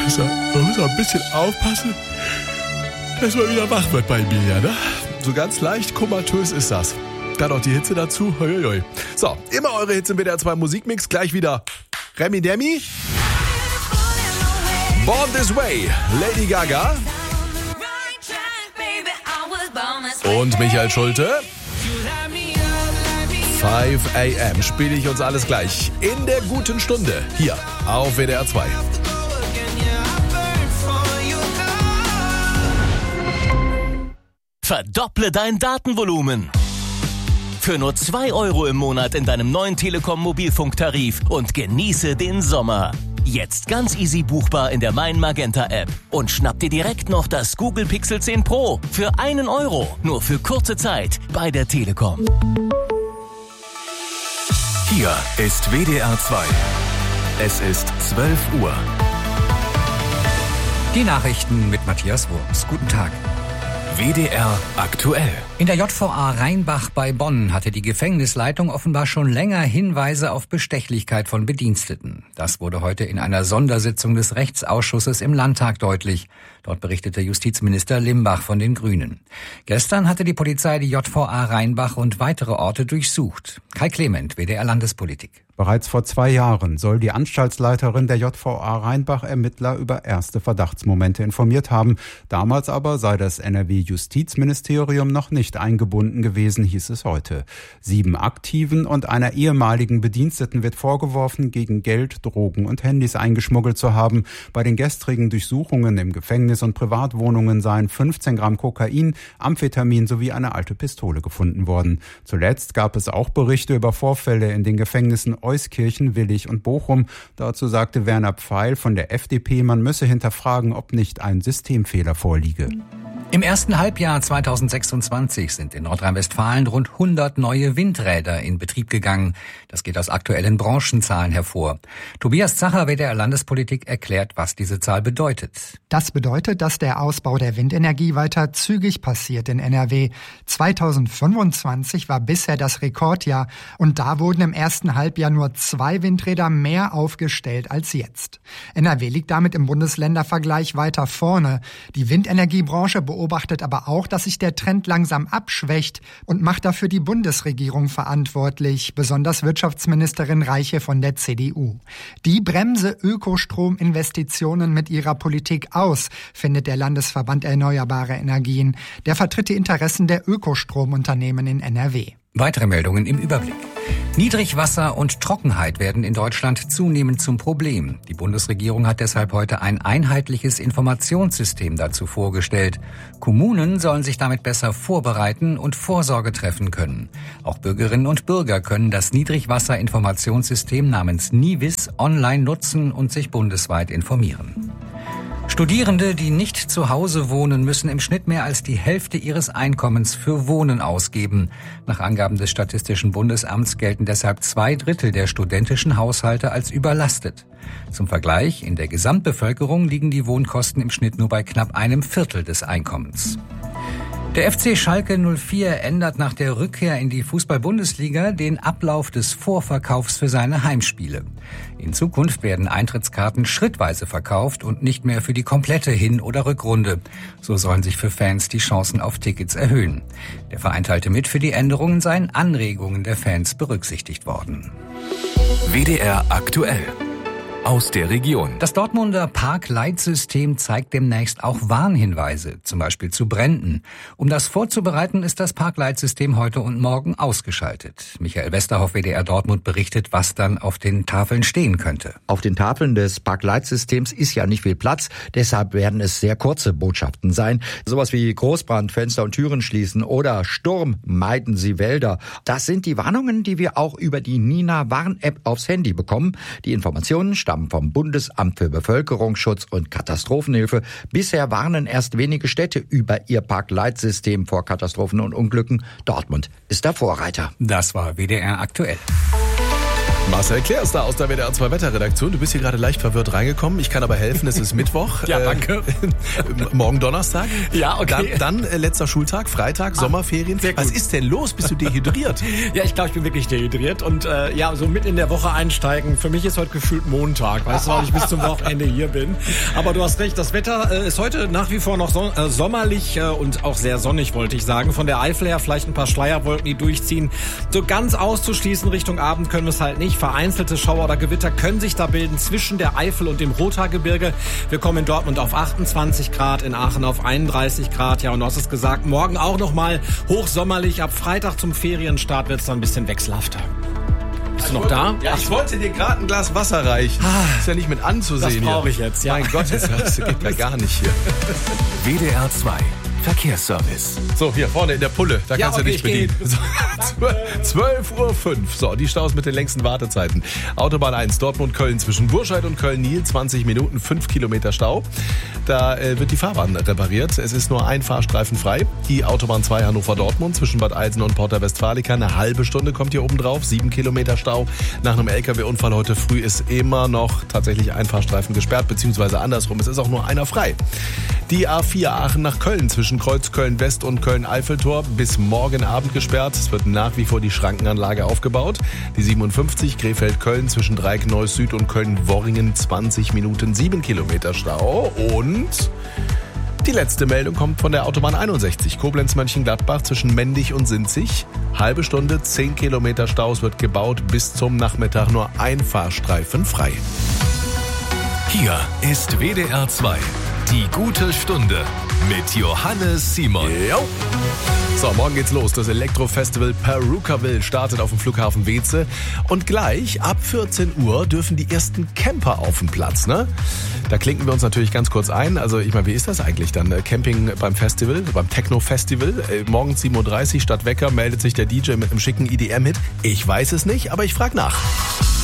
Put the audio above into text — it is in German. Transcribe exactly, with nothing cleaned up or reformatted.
muss man muss auch ein bisschen aufpassen, dass man wieder wach wird bei mir, ja, ne? So ganz leicht komatös ist das. Dann noch die Hitze dazu. Hoi, hoi. So, immer eure Hits im W D R zwei Musikmix. Gleich wieder Remi Demi. Born This Way, Lady Gaga. Und Michael Schulte. fünf a m spiele ich uns alles gleich in der guten Stunde hier auf W D R zwei. Verdopple dein Datenvolumen. Für nur zwei Euro im Monat in deinem neuen Telekom-Mobilfunktarif und genieße den Sommer. Jetzt ganz easy buchbar in der Mein Magenta App. Und schnapp dir direkt noch das Google Pixel zehn Pro für einen Euro. Nur für kurze Zeit bei der Telekom. Hier ist W D R zwei. Es ist zwölf Uhr. Die Nachrichten mit Matthias Wurms. Guten Tag. W D R aktuell. In der J V A Rheinbach bei Bonn hatte die Gefängnisleitung offenbar schon länger Hinweise auf Bestechlichkeit von Bediensteten. Das wurde heute in einer Sondersitzung des Rechtsausschusses im Landtag deutlich. Dort berichtete Justizminister Limbach von den Grünen. Gestern hatte die Polizei die J V A Rheinbach und weitere Orte durchsucht. Kai Clement, W D R Landespolitik. Bereits vor zwei Jahren soll die Anstaltsleiterin der J V A Rheinbach Ermittler über erste Verdachtsmomente informiert haben. Damals aber sei das N R W-Justizministerium noch nicht eingebunden gewesen, hieß es heute. Sieben Aktiven und einer ehemaligen Bediensteten wird vorgeworfen, gegen Geld, Drogen und Handys eingeschmuggelt zu haben. Bei den gestrigen Durchsuchungen im Gefängnis und Privatwohnungen seien fünfzehn Gramm Kokain, Amphetamin sowie eine alte Pistole gefunden worden. Zuletzt gab es auch Berichte über Vorfälle in den Gefängnissen Euskirchen, Willich und Bochum. Dazu sagte Werner Pfeil von der F D P, man müsse hinterfragen, ob nicht ein Systemfehler vorliege. Im ersten Halbjahr zweitausendsechsundzwanzig sind in Nordrhein-Westfalen rund hundert neue Windräder in Betrieb gegangen. Das geht aus aktuellen Branchenzahlen hervor. Tobias Zacher, W D R Landespolitik, erklärt, was diese Zahl bedeutet. Das bedeutet, dass der Ausbau der Windenergie weiter zügig passiert in N R W. zweitausendfünfundzwanzig war bisher das Rekordjahr und da wurden im ersten Halbjahr nur zwei Windräder mehr aufgestellt als jetzt. N R W liegt damit im Bundesländervergleich weiter vorne. Die Windenergiebranche beobachtet aber auch, dass sich der Trend langsam abschwächt und macht dafür die Bundesregierung verantwortlich, besonders Wirtschaftsministerin Reiche von der C D U. Die bremse Ökostrominvestitionen mit ihrer Politik aus, findet der Landesverband Erneuerbare Energien. Der vertritt die Interessen der Ökostromunternehmen in N R W. Weitere Meldungen im Überblick. Niedrigwasser und Trockenheit werden in Deutschland zunehmend zum Problem. Die Bundesregierung hat deshalb heute ein einheitliches Informationssystem dazu vorgestellt. Kommunen sollen sich damit besser vorbereiten und Vorsorge treffen können. Auch Bürgerinnen und Bürger können das Niedrigwasserinformationssystem namens NIWIS online nutzen und sich bundesweit informieren. Studierende, die nicht zu Hause wohnen, müssen im Schnitt mehr als die Hälfte ihres Einkommens für Wohnen ausgeben. Nach Angaben des Statistischen Bundesamts gelten deshalb zwei Drittel der studentischen Haushalte als überlastet. Zum Vergleich, in der Gesamtbevölkerung liegen die Wohnkosten im Schnitt nur bei knapp einem Viertel des Einkommens. Der F C Schalke null vier ändert nach der Rückkehr in die Fußball-Bundesliga den Ablauf des Vorverkaufs für seine Heimspiele. In Zukunft werden Eintrittskarten schrittweise verkauft und nicht mehr für die komplette Hin- oder Rückrunde. So sollen sich für Fans die Chancen auf Tickets erhöhen. Der Verein teilte mit, für die Änderungen seien Anregungen der Fans berücksichtigt worden. W D R aktuell. Aus der Region. Das Dortmunder Parkleitsystem zeigt demnächst auch Warnhinweise, zum Beispiel zu Bränden. Um das vorzubereiten, ist das Parkleitsystem heute und morgen ausgeschaltet. Michael Westerhoff, W D R Dortmund, berichtet, was dann auf den Tafeln stehen könnte. Auf den Tafeln des Parkleitsystems ist ja nicht viel Platz, deshalb werden es sehr kurze Botschaften sein. Sowas wie Großbrand, Fenster und Türen schließen oder Sturm, meiden Sie Wälder. Das sind die Warnungen, die wir auch über die Nina Warn-App aufs Handy bekommen. Die Informationen stammen vom Bundesamt für Bevölkerungsschutz und Katastrophenhilfe. Bisher warnen erst wenige Städte über ihr Parkleitsystem vor Katastrophen und Unglücken. Dortmund ist der Vorreiter. Das war W D R aktuell. Marcel Klär ist da aus der W D R zwei Wetterredaktion. Du bist hier gerade leicht verwirrt reingekommen. Ich kann aber helfen, es ist Mittwoch. Ja, danke. Äh, morgen Donnerstag. Ja, okay. Dann, dann äh, letzter Schultag, Freitag, ah, Sommerferien. Was ist denn los? Bist du dehydriert? Ja, ich glaube, ich bin wirklich dehydriert. Und äh, ja, so mit in der Woche einsteigen. Für mich ist heute gefühlt Montag. Weißt du, weil ich bis zum Wochenende hier bin. Aber du hast recht, das Wetter äh, ist heute nach wie vor noch so, äh, sommerlich äh, und auch sehr sonnig, wollte ich sagen. Von der Eifel her vielleicht ein paar Schleierwolken, die durchziehen. So ganz auszuschließen Richtung Abend können wir es halt nicht. Vereinzelte Schauer oder Gewitter können sich da bilden zwischen der Eifel und dem Rothaargebirge. Wir kommen in Dortmund auf achtundzwanzig Grad, in Aachen auf einunddreißig Grad. Ja, und du hast es gesagt, morgen auch nochmal hochsommerlich. Ab Freitag zum Ferienstart wird es dann ein bisschen wechselhafter. Bist du noch da? Ja, ich wollte dir gerade ein Glas Wasser reichen. Ah, ist ja nicht mit anzusehen. Das brauche ich jetzt, ja. Mein Gott, das geht ja gar nicht hier. W D R zwei Verkehrsservice. So, hier vorne in der Pulle, da ja, kannst okay, du dich bedienen. So, zwölf Uhr fünf. So, die Staus mit den längsten Wartezeiten. Autobahn eins, Dortmund-Köln zwischen Burscheid und Köln-Nil, zwanzig Minuten, fünf Kilometer Stau. Da äh, wird die Fahrbahn repariert. Es ist nur ein Fahrstreifen frei. Die Autobahn zwei, Hannover-Dortmund zwischen Bad Eilsen und Porta Westfalica. Eine halbe Stunde kommt hier oben drauf, sieben Kilometer Stau. Nach einem L K W-Unfall heute früh ist immer noch tatsächlich ein Fahrstreifen gesperrt, beziehungsweise andersrum. Es ist auch nur einer frei. Die A vier Aachen nach Köln zwischen Kreuz Köln-West und Köln-Eiffeltor bis morgen Abend gesperrt. Es wird nach wie vor die Schrankenanlage aufgebaut. Die siebenundfünfzig Krefeld-Köln zwischen Dreieck-Neuss Süd und Köln-Worringen zwanzig Minuten, sieben Kilometer Stau. Und die letzte Meldung kommt von der Autobahn einundsechzig Koblenz-Mönchengladbach zwischen Mendig und Sinzig. Halbe Stunde, zehn Kilometer Stau. Es wird gebaut, bis zum Nachmittag nur ein Fahrstreifen frei. Hier ist W D R zwei. Die gute Stunde mit Johannes Simon. Jo. So, morgen geht's los. Das Elektrofestival Perukaville startet auf dem Flughafen Weeze. Und gleich ab vierzehn Uhr dürfen die ersten Camper auf den Platz, ne? Da klinken wir uns natürlich ganz kurz ein. Also, ich meine, wie ist das eigentlich dann? Camping beim Festival, beim Techno-Festival. Morgens sieben Uhr dreißig statt Wecker meldet sich der D J mit einem schicken E D M-Hit. Ich weiß es nicht, aber ich frage nach.